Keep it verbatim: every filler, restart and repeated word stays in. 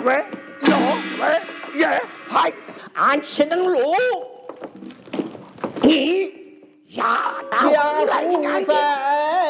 喂，有喂耶，嗨，俺岂能路？你呀， 家来徒俺在。